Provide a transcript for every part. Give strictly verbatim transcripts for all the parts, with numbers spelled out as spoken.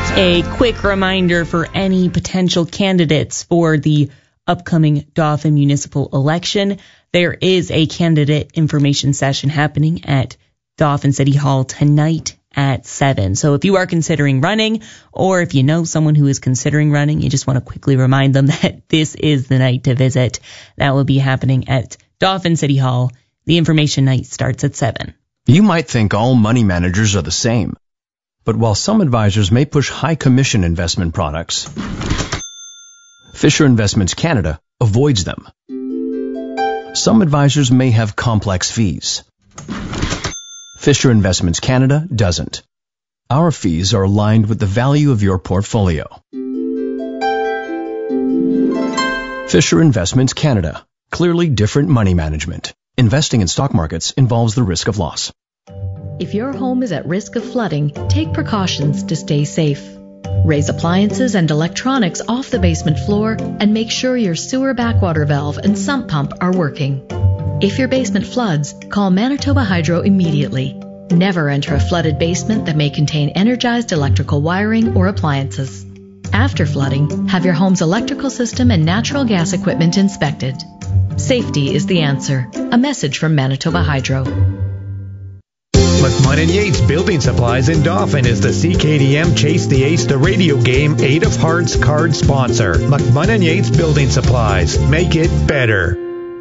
A quick reminder for any potential candidates for the upcoming Dauphin municipal election. There is a candidate information session happening at Dauphin City Hall tonight at seven. So if you are considering running, or if you know someone who is considering running, you just want to quickly remind them that this is the night to visit. That will be happening at Dauphin City Hall. The information night starts at seven. You might think all money managers are the same. But while some advisors may push high commission investment products, Fisher Investments Canada avoids them. Some advisors may have complex fees. Fisher Investments Canada doesn't. Our fees are aligned with the value of your portfolio. Fisher Investments Canada. Clearly different money management. Investing in stock markets involves the risk of loss. If your home is at risk of flooding, take precautions to stay safe. Raise appliances and electronics off the basement floor and make sure your sewer backwater valve and sump pump are working. If your basement floods, call Manitoba Hydro immediately. Never enter a flooded basement that may contain energized electrical wiring or appliances. After flooding, have your home's electrical system and natural gas equipment inspected. Safety is the answer. A message from Manitoba Hydro. McMahon and Yates Building Supplies in Dauphin is the C K D M Chase the Ace the radio game Eight of Hearts card sponsor. McMahon and Yates Building Supplies. Make it better.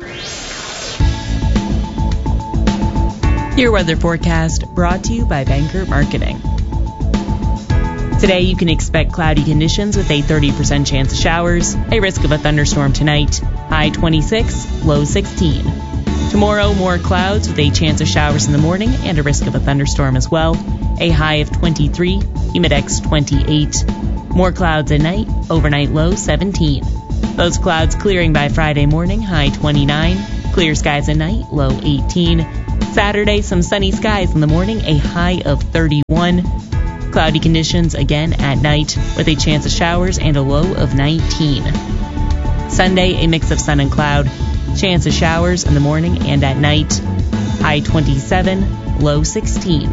Your weather forecast brought to you by Banker Marketing. Today you can expect cloudy conditions with a thirty percent chance of showers, a risk of a thunderstorm tonight, high twenty-six, low sixteen. Tomorrow, more clouds with a chance of showers in the morning and a risk of a thunderstorm as well. A high of twenty-three, humidex twenty-eight. More clouds at night, overnight low seventeen. Those clouds clearing by Friday morning, high twenty-nine. Clear skies at night, low eighteen. Saturday, some sunny skies in the morning, a high of thirty-one. Cloudy conditions again at night with a chance of showers and a low of nineteen. Sunday, a mix of sun and cloud. Chance of showers in the morning and at night. High twenty-seven, low sixteen.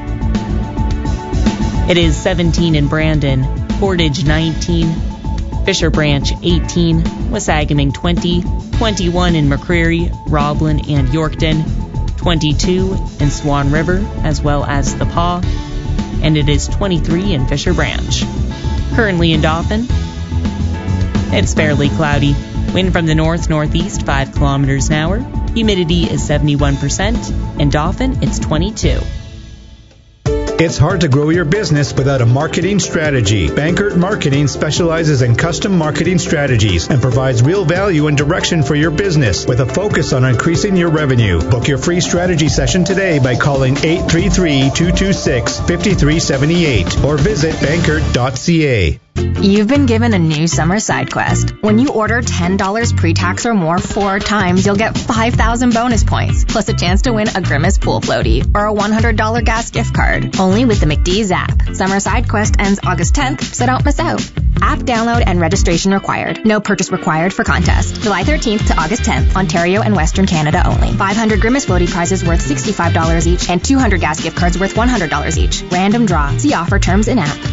It is seventeen in Brandon, Portage nineteen, Fisher Branch eighteen, Wasagaming twenty, twenty-one in McCreary, Roblin, and Yorkton, twenty-two in Swan River, as well as the Paw, and it is twenty-three in Fisher Branch. Currently in Dauphin, it's fairly cloudy. Wind from the north-northeast, five kilometers an hour. Humidity is seventy-one percent. In Dauphin, it's twenty-two. It's hard to grow your business without a marketing strategy. Bankert Marketing specializes in custom marketing strategies and provides real value and direction for your business with a focus on increasing your revenue. Book your free strategy session today by calling eight three three, two two six, five three seven eight or visit bankert dot c a. You've been given a new summer side quest. When you order ten dollars pre-tax or more four times, you'll get five thousand bonus points, plus a chance to win a Grimace pool floaty or a one hundred dollars gas gift card. Only with the McDee's app. Summer side quest ends August tenth, so don't miss out. App download and registration required. No purchase required for contest. July thirteenth to August tenth, Ontario and Western Canada only. five hundred Grimace floaty prizes worth sixty-five dollars each and two hundred gas gift cards worth one hundred dollars each. Random draw. See offer terms in app.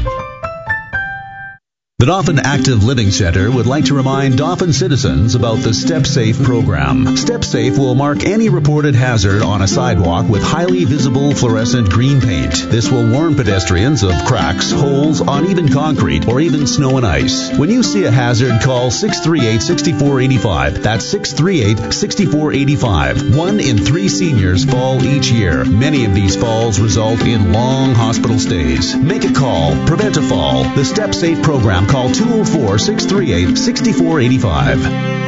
The Dauphin Active Living Center would like to remind Dauphin citizens about the Step Safe program. Step Safe will mark any reported hazard on a sidewalk with highly visible fluorescent green paint. This will warn pedestrians of cracks, holes, uneven concrete, or even snow and ice. When you see a hazard, call six three eight, six four eight five. That's six three eight, six four eight five. One in three seniors fall each year. Many of these falls result in long hospital stays. Make a call. Prevent a fall. The Step Safe program. Call two oh four, six three eight, six four eight five.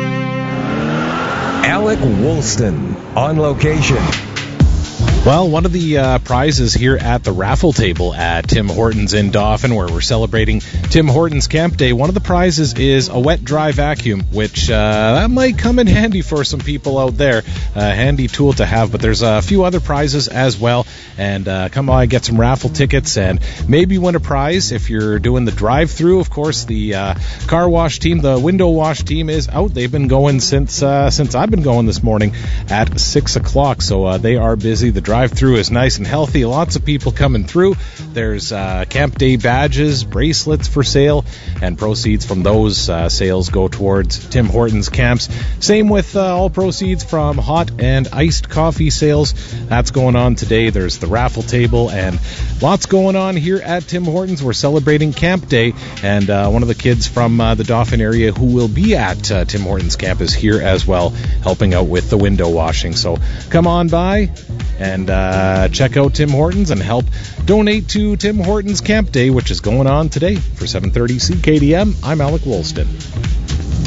Alec Woolston on location. Well, one of the uh, prizes here at the raffle table at Tim Hortons in Dauphin, where we're celebrating Tim Hortons Camp Day, one of the prizes is a wet dry vacuum, which uh, that might come in handy for some people out there. A handy tool to have, but there's a few other prizes as well. And uh, come by, get some raffle tickets, and maybe win a prize if you're doing the drive-through. Of course, the uh, car wash team, the window wash team is out. They've been going since uh, since I've been going this morning at six o'clock, so uh, they are busy. The drive-through is nice and healthy. Lots of people coming through. There's uh, Camp Day badges, bracelets for sale, and proceeds from those uh, sales go towards Tim Hortons camps. Same with uh, all proceeds from hot and iced coffee sales. That's going on today. There's the raffle table and lots going on here at Tim Hortons. We're celebrating Camp Day, and uh, one of the kids from uh, the Dauphin area who will be at uh, Tim Hortons camp is here as well, helping out with the window washing. So come on by and uh, check out Tim Hortons and help donate to Tim Hortons Camp Day, which is going on today. For seven thirty C K D M, I'm Alec Woolston.